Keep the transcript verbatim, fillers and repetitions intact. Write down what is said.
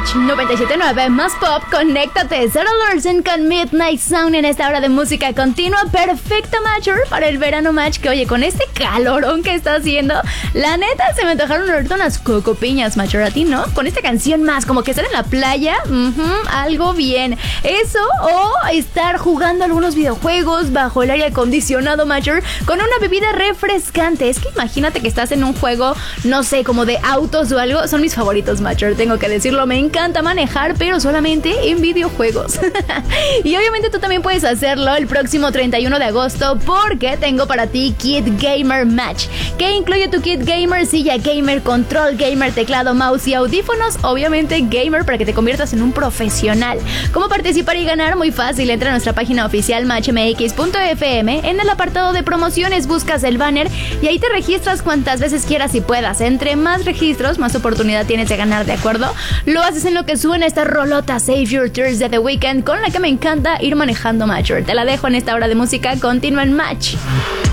Match noventa y siete punto nueve más pop, conéctate. Sarah Larson con Midnight Sound en esta hora de música continua. Perfecta Matcher para el verano Match. Que oye, con este calorón que está haciendo, la neta se me antojaron ahorita unas cocopiñas, Matcher. A ti, ¿no? Con esta canción más, como que estar en la playa, uh-huh, algo bien. Eso o estar jugando algunos videojuegos bajo el aire acondicionado, Matcher, con una bebida refrescante. Es que imagínate que estás en un juego, no sé, como de autos o algo. Son mis favoritos, Matcher, tengo que decirlo. Me encanta manejar, pero solamente en videojuegos. Y obviamente tú también puedes hacerlo el próximo treinta y uno de agosto, porque tengo para ti Kit Gamer Match, que incluye tu kit gamer, silla gamer, control gamer, teclado, mouse y audífonos. Obviamente gamer, para que te conviertas en un profesional. ¿Cómo participar y ganar? Muy fácil. Entra a nuestra página oficial match m x punto f m. En el apartado de promociones buscas el banner y ahí te registras cuantas veces quieras y puedas. Entre más registros, más oportunidad tienes de ganar, ¿de acuerdo? Lo haces en lo que suena esta rolota Save Your Tears de The Weeknd, con la que me encanta ir manejando, Matcher. Te la dejo en esta hora de música continua en Match.